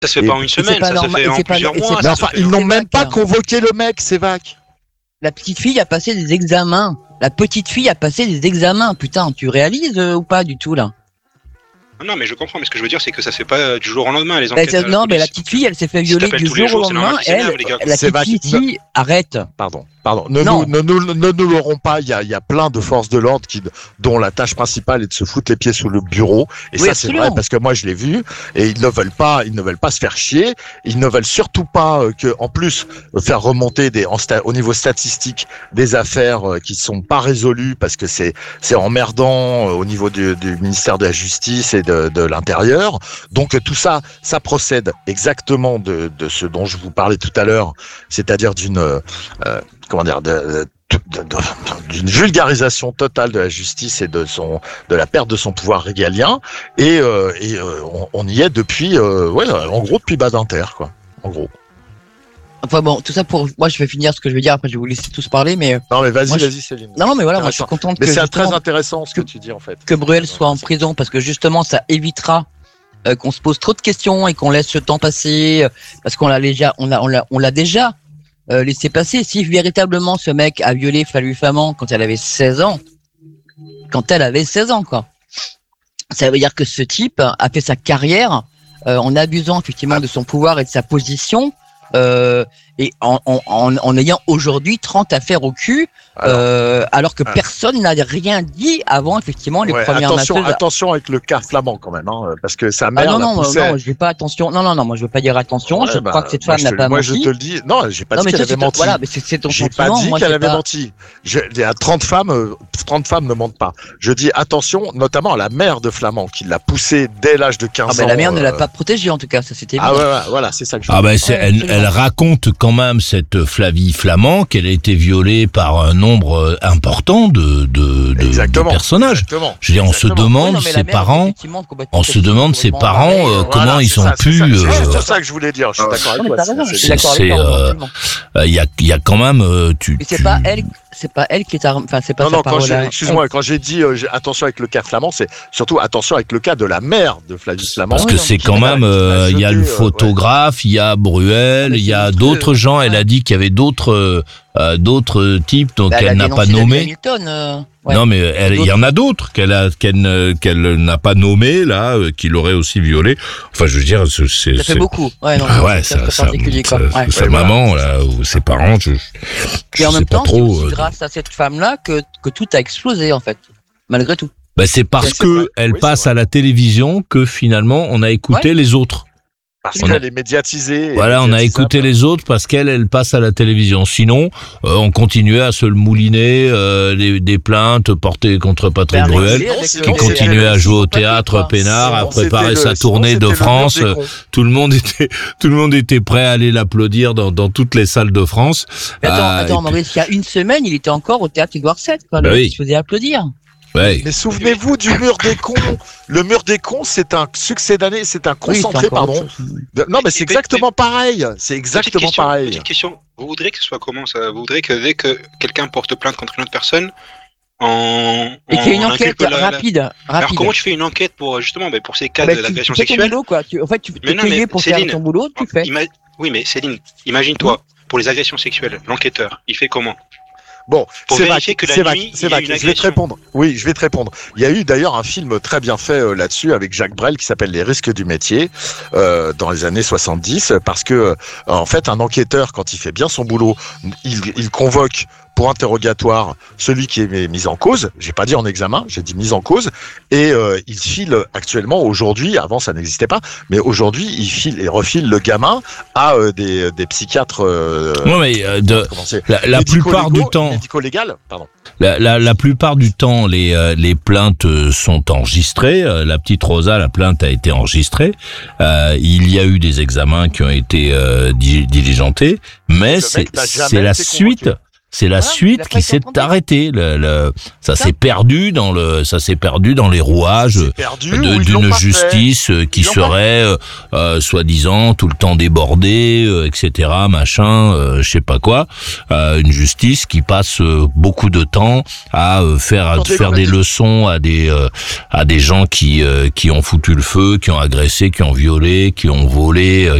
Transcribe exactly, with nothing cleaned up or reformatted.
Ça se fait Et- pas en une semaine, ça normal- se fait et en c'est pas plusieurs no- et c'est mois. pas- Mais ça enfin, se fait ils en- n'ont même pas vague. convoqué le mec, c'est vague. La petite fille a passé des examens. La petite fille a passé des examens. Putain, tu réalises euh, ou pas du tout là? Non, mais je comprends, mais ce que je veux dire, c'est que ça se fait pas du jour au lendemain, les Bah, enquêtes. c'est- à la non, mais la police. petite fille, elle s'est fait Si violer t'appelles du tous les jour au jours, c'est lendemain. normal qu'ils Elle, s'énervent, les gars. la C'est petite fille vague. dit arrête. Pardon, pardon. Ne Non. nous, ne nous, ne nous l'aurons pas. Il y a, il y a plein de forces de l'ordre qui, dont la tâche principale est de se foutre les pieds sous le bureau. Et Oui, ça, c'est absolument. vrai parce que moi, je l'ai vu. Et ils ne veulent pas, ils ne veulent pas se faire chier. Ils ne veulent surtout pas euh, que, en plus, euh, faire remonter des, en sta- au niveau statistique, des affaires euh, qui sont pas résolues parce que c'est, c'est emmerdant euh, au niveau du, du ministère de la Justice et de, de l'Intérieur. Donc euh, tout ça, ça procède exactement de, de ce dont je vous parlais tout à l'heure, c'est-à-dire d'une euh, euh, comment dire de, de- de- de- d'une vulgarisation totale de la justice et de son de la perte de son pouvoir régalien. Et, euh, et euh, on, on y est depuis, euh, ouais, en gros depuis Badinter, quoi. En gros. Enfin bon, tout ça pour moi, je vais finir ce que je vais dire. Après, je vais vous laisser tous parler. Mais Non mais vas-y, Moi, je- vas-y, Céline. non, non, mais voilà, moi, je suis Intéressant. contente Mais que c'est justement, très intéressant ce que tu dis en fait. que Bruel soit en prison parce que justement, ça évitera euh, qu'on se pose trop de questions et qu'on laisse le temps passer euh, parce qu'on l'a déjà, on l'a, on l'a, on l'a déjà euh, laissé passer. Si véritablement ce mec a violé Flavie Flamand quand elle avait seize ans, quand elle avait seize ans, quoi, ça veut dire que ce type a fait sa carrière euh, en abusant effectivement de son pouvoir et de sa position. Euh, et en, en, en, en ayant aujourd'hui trente affaires au cul, Alors, euh, alors que ah. personne n'a rien dit avant effectivement les ouais, premières attention, masseuses. attention avec le cas flamand quand même, hein, parce que sa Ah mère non, la non, poussait. non, je vais pas attention. Non, non, non, moi je veux pas dire attention. Ouais, je bah, crois que cette moi, femme je n'a te- pas moi, menti. je te le dis. Non, j'ai pas non, dit mais qu'elle ça, avait c'est ton- menti. voilà, mais c'est c'est ton J'ai sentiment. pas dit moi, qu'elle j'ai avait pas- menti. Je, il y a trente femmes, euh, trente femmes ne mentent pas. Je dis attention, notamment à la mère de Flamand, qui l'a poussée dès l'âge de quinze Ah ans. ben la mère ne l'a euh, pas protégée en tout cas, ça c'était. Ah ouais, ouais, voilà, c'est ça que je veux Ah dire. ben c'est, Ouais, elle, absolument. elle raconte quand même cette Flavie Flamand qu'elle a été violée par un nombre euh, important de, de, de, de Exactement. personnages. Exactement. Je veux dire, on se Exactement. demande Oui, non, mais la ses mère, parents, effectivement, complètement on se toxique, demande ses complètement parents barrée, euh, euh, comment Voilà, ils c'est ont ça, c'est pu. ça, C'est euh, juste ça que je voulais dire. Je suis d'accord avec Non, mais toi. t'as raison, c'est- je suis c'est- d'accord avec c'est, toi. euh, absolument. Il y a, il y a quand même. euh, tu, Mais c'est tu- pas elle, c'est pas elle qui est, ar- enfin c'est pas Non, sa non, quand parole. j'ai, à- excuse-moi, quand j'ai dit euh, j'ai- attention avec le cas Flamand, c'est surtout attention avec le cas de la mère de Flavie Flamand. Parce oui, que non, c'est qui quand l'a- même, qui l'a euh, il y a jeté, le euh, photographe, il y a Bruel, Mais il y c'est a monstrueux. d'autres gens. Elle Ouais. a dit qu'il y avait d'autres, euh, euh, d'autres types donc Bah, elle a elle n'a pas dénoncé David nommé. Hamilton, euh, ouais. Non, mais elle, il y en a d'autres qu'elle a, qu'elle, ne- qu'elle n'a pas nommé là, euh, qui l'auraient aussi violé. Enfin, je veux dire, c'est, c'est, Ça fait c'est- beaucoup. Ouais, non, Ah ouais, c'est ça, très ça, particulier quoi. ça- Ouais. sa Ouais, voilà. maman là, ou ses parents, je, je Et en sais même pas temps, c'est trop. aussi euh, grâce à cette femme-là que, que tout a explosé, en fait. Malgré tout. bah, c'est parce Ouais, c'est que vrai. elle Oui, c'est passe vrai. à la télévision que finalement on a écouté les autres. Parce On a- qu'elle est médiatisée. et Voilà, on a médiatisable. écouté les autres parce qu'elle, elle passe à la télévision. Sinon, euh, on continuait à se le mouliner, euh, des, des plaintes portées contre Patrick Ben, Bruel, avec qui le- qui Non, continuait c'était à le- jouer au sympathique, théâtre quoi. peinard, à Sinon, préparer c'était sa le- tournée sinon, de c'était le France. mur des cons. Tout le monde était, tout le monde était prêt à aller l'applaudir dans, dans toutes les salles de France. Mais attends, Ah, et attends, puis- Maurice, il y a une semaine, il était encore au théâtre Édouard sept, quoi. Bah le- oui. Il se faisait applaudir. Ouais. Mais souvenez-vous du mur des cons. Le mur des cons, c'est un succès d'année, c'est un Oui, c'est concentré, encore autre pardon. chose. De- Non, mais c'est Et- et- exactement pareil. C'est Petite exactement question, pareil. petite question. Vous voudrez que ce soit comment ça Vous voudrez que dès que quelqu'un porte plainte contre une autre personne, en, Et qu'il y ait une on enquête inculpe la- la- rapide, Alors rapide. comment tu fais une enquête pour justement ben, pour ces cas Ah bah, de tu- l'agression tu fais ton sexuelle boulot, quoi. Tu- en fait, tu Mais t'es non, payé mais pour Céline, faire ton boulot, tu fais. Ima- Oui, mais Céline, imagine-toi pour les agressions sexuelles, l'enquêteur, il fait comment Bon, Pour c'est vérifier vague, que la c'est vague, nuit, c'est il y a vague. une Je vais te agression. répondre. Oui, je vais te répondre. Il y a eu d'ailleurs un film très bien fait euh, là-dessus avec Jacques Brel qui s'appelle Les risques du métier euh, dans les années soixante-dix parce que euh, en fait un enquêteur quand il fait bien son boulot, il, il convoque pour interrogatoire celui qui est mis en cause. J'ai pas dit en examen, j'ai dit mis en cause et euh, il file actuellement aujourd'hui, avant ça n'existait pas, mais aujourd'hui il file et refile le gamin à euh, des, des psychiatres. Euh, Ouais, mais euh, de, comment c'est la, la plupart du médico-légaux- temps, médico-légal, pardon. La, la, la plupart du temps, les, euh, les plaintes euh, sont enregistrées. Euh, La petite Rosa, la plainte a été enregistrée. Euh, il y a eu des examens qui ont été euh, di- diligentés, mais Le c'est mec n'a jamais c'est la été suite. convoqué. C'est la Voilà, il suite a pas qui été s'est entendu. arrêtée. Le, le- ça Ça. s'est perdu dans le, ça s'est perdu dans les rouages C'est perdu de- ou ils l'ont d'une pas fait. justice euh, qui Ils l'ont pas serait, euh, euh, soi-disant, tout le temps débordée, euh, et cetera, machin, euh, je sais pas quoi. Euh, une justice qui passe euh, beaucoup de temps à euh, faire, à Dans des faire des grenades. leçons à des, euh, à des gens qui, euh, qui ont foutu le feu, qui ont agressé, qui ont violé, qui ont volé, euh,